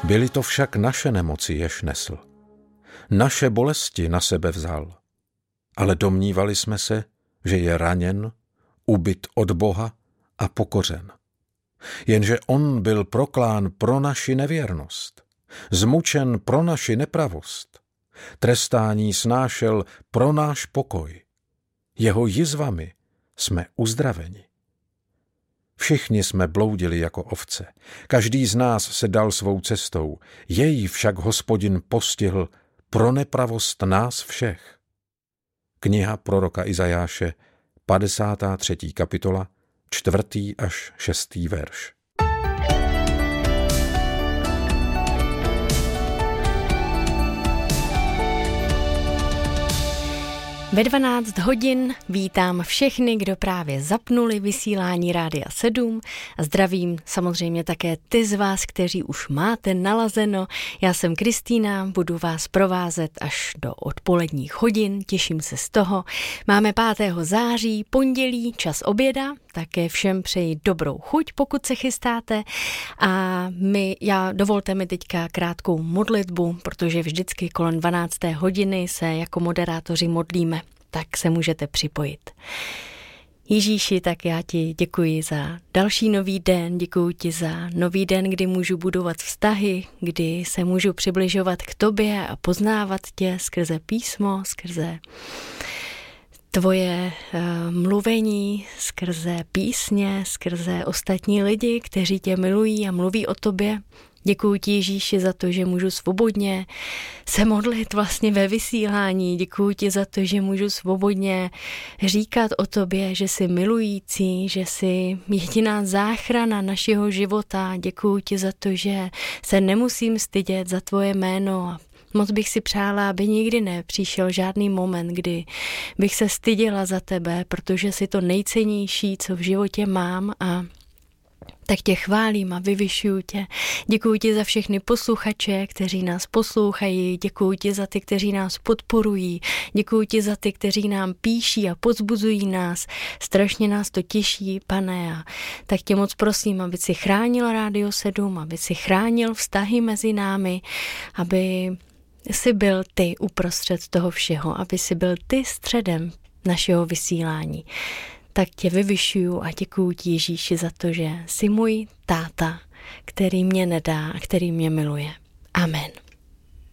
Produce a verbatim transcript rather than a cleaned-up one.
Byly to však naše nemoci, jež nesl. Naše bolesti na sebe vzal. Ale domnívali jsme se, že je raněn, ubit od Boha a pokořen. Jenže on byl proklán pro naši nevěrnost, zmučen pro naši nepravost, trestání snášel pro náš pokoj. Jeho jizvami jsme uzdraveni. Všichni jsme bloudili jako ovce, každý z nás se dal svou cestou, jej však Hospodin postihl pro nepravost nás všech. Kniha proroka Izajáše, padesátá třetí kapitola, čtvrtý až šestý verš. Ve dvanáct hodin vítám všechny, kdo právě zapnuli vysílání Rádia sedm a zdravím samozřejmě také ty z vás, kteří už máte nalazeno. Já jsem Kristýna, budu vás provázet až do odpoledních hodin, těším se z toho. Máme pátého září, pondělí, čas oběda, také všem přeji dobrou chuť, pokud se chystáte. A my, já dovolte mi teďka krátkou modlitbu, protože vždycky kolem dvanácté hodiny se jako moderátoři modlíme, tak se můžete připojit. Ježíši, tak já ti děkuji za další nový den, děkuji ti za nový den, kdy můžu budovat vztahy, kdy se můžu přibližovat k tobě a poznávat tě skrze písmo, skrze tvoje uh, mluvení, skrze písně, skrze ostatní lidi, kteří tě milují a mluví o tobě. Děkuji ti, Ježíši, za to, že můžu svobodně se modlit vlastně ve vysílání. Děkuji ti za to, že můžu svobodně říkat o tobě, že jsi milující, že jsi jediná záchrana našeho života. Děkuji ti za to, že se nemusím stydět za tvoje jméno a moc bych si přála, aby nikdy nepřišel žádný moment, kdy bych se styděla za tebe, protože jsi to nejcennější, co v životě mám a tak tě chválím a vyvyšuju tě. Děkuji ti za všechny posluchače, kteří nás poslouchají, děkuji ti za ty, kteří nás podporují, děkuji ti za ty, kteří nám píší a povzbuzují nás. Strašně nás to těší, Pane, a tak tě moc prosím, aby si chránil Rádio sedm, aby si chránil vztahy mezi námi, aby jsi byl ty uprostřed toho všeho, aby jsi byl ty středem našeho vysílání. Tak tě vyvyšuju a děkuju ti, Ježíši, za to, že jsi můj táta, který mě nedá a který mě miluje. Amen.